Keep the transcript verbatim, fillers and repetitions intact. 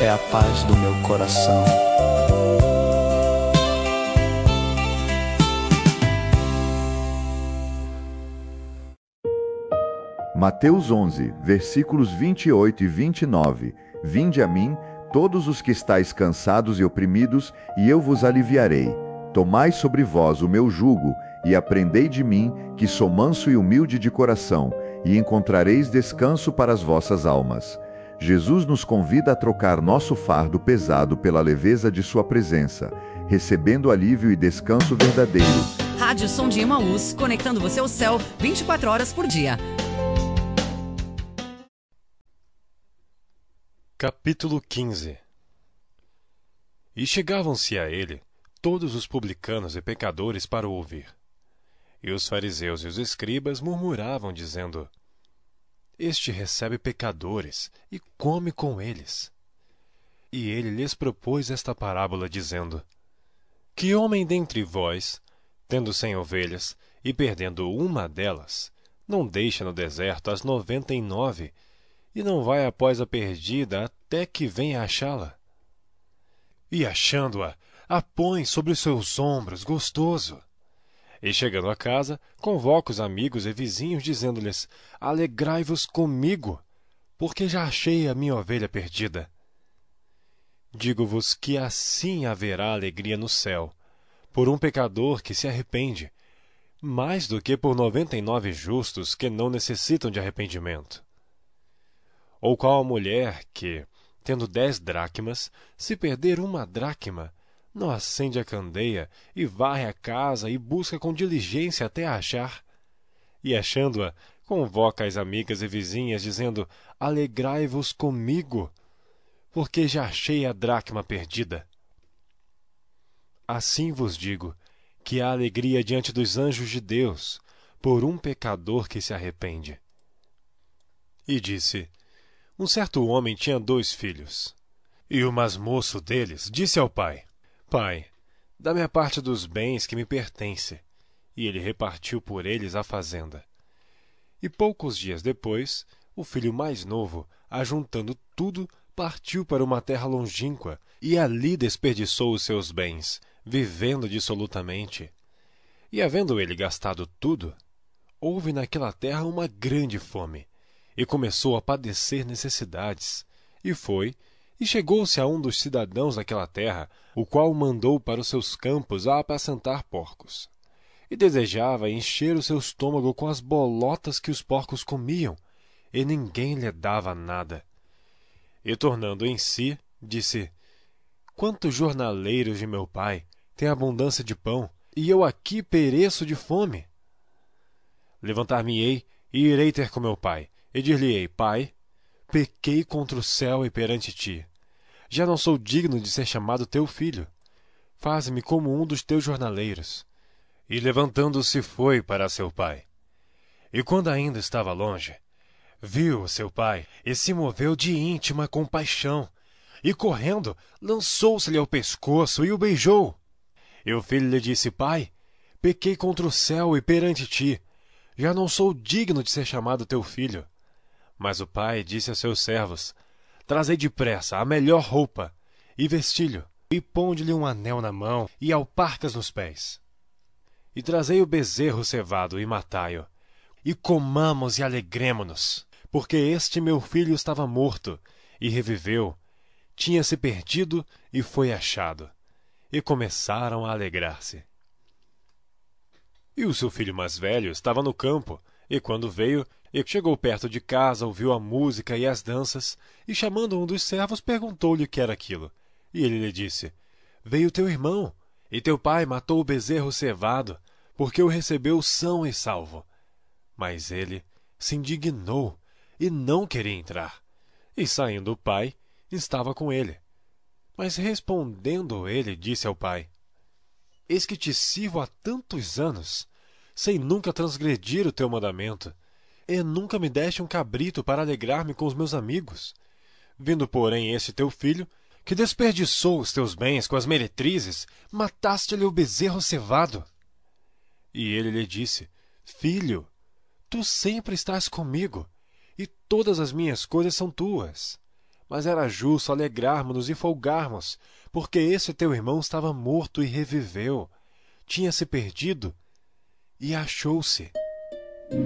é a paz do meu coração. Mateus onze, versículos vinte e oito e vinte e nove. Vinde a mim, todos os que estáis cansados e oprimidos, e eu vos aliviarei. Tomai sobre vós o meu jugo, e aprendei de mim, que sou manso e humilde de coração, e encontrareis descanso para as vossas almas. Jesus nos convida a trocar nosso fardo pesado pela leveza de sua presença, recebendo alívio e descanso verdadeiro. Rádio Som de Emaús, conectando você ao céu vinte e quatro horas por dia. Capítulo quinze. E chegavam-se a ele todos os publicanos e pecadores para o ouvir. E os fariseus e os escribas murmuravam, dizendo: Este recebe pecadores e come com eles. E ele lhes propôs esta parábola, dizendo: Que homem dentre vós, tendo cem ovelhas e perdendo uma delas, não deixa no deserto as noventa e nove, e não vai após a perdida até que venha achá-la? E achando-a, a põe sobre os seus ombros, gostoso. E chegando a casa, convoca os amigos e vizinhos, dizendo-lhes: Alegrai-vos comigo, porque já achei a minha ovelha perdida. Digo-vos que assim haverá alegria no céu, por um pecador que se arrepende, mais do que por noventa e nove justos que não necessitam de arrependimento. Ou qual a mulher que, tendo dez dracmas, se perder uma dracma, não acende a candeia e varre a casa e busca com diligência até a achar? E achando-a, convoca as amigas e vizinhas, dizendo: Alegrai-vos comigo, porque já achei a dracma perdida. Assim vos digo, que há alegria diante dos anjos de Deus, por um pecador que se arrepende. E disse: Um certo homem tinha dois filhos. E o mais moço deles disse ao pai: Pai, dá-me a parte dos bens que me pertence. E ele repartiu por eles a fazenda. E poucos dias depois, o filho mais novo, ajuntando tudo, partiu para uma terra longínqua, e ali desperdiçou os seus bens, vivendo dissolutamente. E havendo ele gastado tudo, houve naquela terra uma grande fome, e começou a padecer necessidades, e foi, e chegou-se a um dos cidadãos daquela terra, o qual o mandou para os seus campos a apacentar porcos. E desejava encher o seu estômago com as bolotas que os porcos comiam, e ninguém lhe dava nada. E tornando em si, disse: Quantos jornaleiros de meu pai têm abundância de pão, e eu aqui pereço de fome? Levantar-me-ei e irei ter com meu pai, e dir-lhe-ei: Pai, pequei contra o céu e perante ti. Já não sou digno de ser chamado teu filho. Faze-me como um dos teus jornaleiros. E levantando-se foi para seu pai. E quando ainda estava longe, viu seu pai e se moveu de íntima compaixão, e correndo, lançou-se-lhe ao pescoço e o beijou. E o filho lhe disse: Pai, pequei contra o céu e perante ti. Já não sou digno de ser chamado teu filho. Mas o pai disse a seus servos: Trazei depressa a melhor roupa, e vestilho, e ponde-lhe um anel na mão, e alparcas nos pés. E trazei o bezerro cevado, e matai-o, e comamos e alegremo-nos, porque este meu filho estava morto, e reviveu, tinha-se perdido, e foi achado. E começaram a alegrar-se. E o seu filho mais velho estava no campo, e quando veio, e chegou perto de casa, ouviu a música e as danças, e chamando um dos servos, perguntou-lhe o que era aquilo. E ele lhe disse: Veio teu irmão, e teu pai matou o bezerro cevado, porque o recebeu são e salvo. Mas ele se indignou, e não queria entrar. E saindo o pai, estava com ele. Mas respondendo ele, disse ao pai: Eis que te sirvo há tantos anos, sem nunca transgredir o teu mandamento, e nunca me deste um cabrito para alegrar-me com os meus amigos. Vindo, porém, este teu filho, que desperdiçou os teus bens com as meretrizes, mataste-lhe o bezerro cevado. E ele lhe disse: Filho, tu sempre estás comigo, e todas as minhas coisas são tuas. Mas era justo alegrarmos-nos e folgarmos, porque esse teu irmão estava morto e reviveu. Tinha-se perdido e achou-se.